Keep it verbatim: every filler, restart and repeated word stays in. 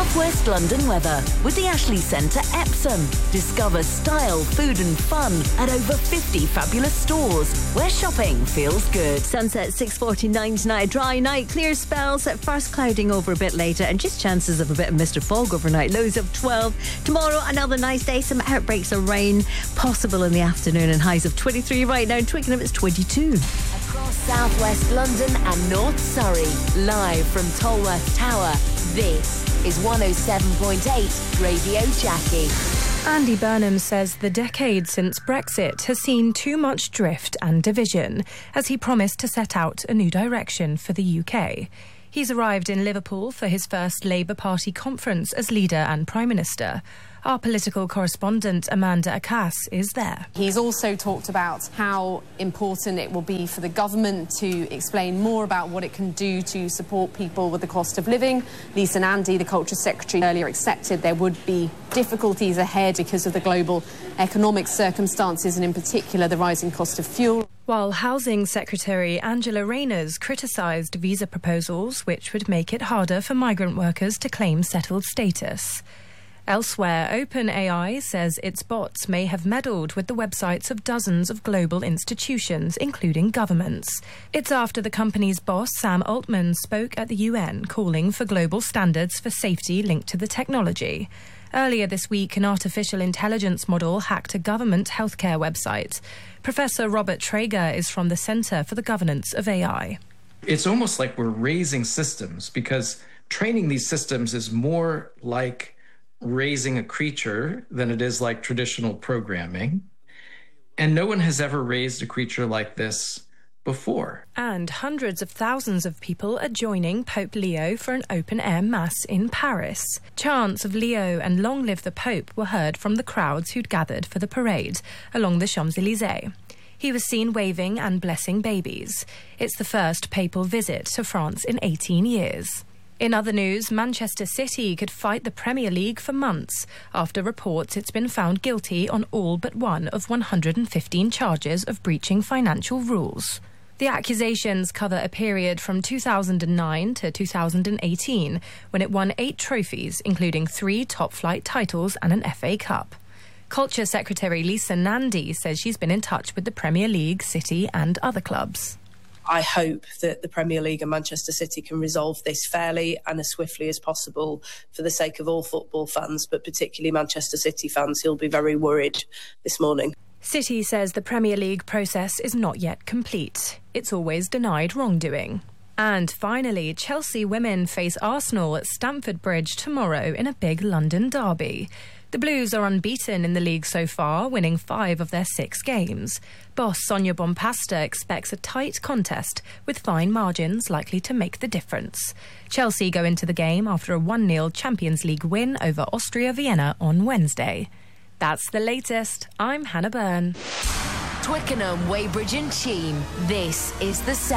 South West London weather with the Ashley Centre Epsom. Discover style, food and fun at over fifty fabulous stores where shopping feels good. Sunset six forty-nine tonight. Dry night, clear spells, at first clouding over a bit later and just chances of a bit of mist or fog overnight. Lows of twelve. Tomorrow, another nice day. Some outbreaks of rain possible in the afternoon and highs of twenty-three right now. In Twickenham, it's twenty-two. Across South West London and North Surrey, live from Tolworth Tower, this is one oh seven point eight Radio Jackie. Andy Burnham says the decade since Brexit has seen too much drift and division, as he promised to set out a new direction for the U K. He's arrived in Liverpool for his first Labour Party conference as leader and Prime Minister. Our political correspondent Amanda Akas is there. He's also talked about how important it will be for the government to explain more about what it can do to support people with the cost of living. Lisa Nandy, the Culture Secretary, earlier accepted there would be difficulties ahead because of the global economic circumstances and in particular the rising cost of fuel. While Housing Secretary Angela Rayner criticised visa proposals which would make it harder for migrant workers to claim settled status. Elsewhere, OpenAI says its bots may have meddled with the websites of dozens of global institutions, including governments. It's after the company's boss, Sam Altman, spoke at the U N, calling for global standards for safety linked to the technology. Earlier this week, an artificial intelligence model hacked a government healthcare website. Professor Robert Traeger is from the Centre for the Governance of A I. It's almost like we're raising systems, because training these systems is more like raising a creature than it is like traditional programming. And no one has ever raised a creature like this before. And hundreds of thousands of people are joining Pope Leo for an open-air mass in Paris. Chants of Leo and Long Live the Pope were heard from the crowds who'd gathered for the parade along the Champs-Élysées. He was seen waving and blessing babies. It's the first papal visit to France in eighteen years. In other news, Manchester City could fight the Premier League for months after reports it's been found guilty on all but one of one hundred fifteen charges of breaching financial rules. The accusations cover a period from two thousand nine to two thousand eighteen, when it won eight trophies, including three top-flight titles and an F A Cup. Culture Secretary Lisa Nandy says she's been in touch with the Premier League, City and other clubs. I hope that the Premier League and Manchester City can resolve this fairly and as swiftly as possible for the sake of all football fans, but particularly Manchester City fans who'll be very worried this morning. City says the Premier League process is not yet complete. It's always denied wrongdoing. And finally, Chelsea women face Arsenal at Stamford Bridge tomorrow in a big London derby. The Blues are unbeaten in the league so far, winning five of their six games. Boss Sonia Bompasta expects a tight contest with fine margins likely to make the difference. Chelsea go into the game after a one nil Champions League win over Austria Vienna on Wednesday. That's the latest. I'm Hannah Byrne. Twickenham, Weybridge and Cheam. This is the sound.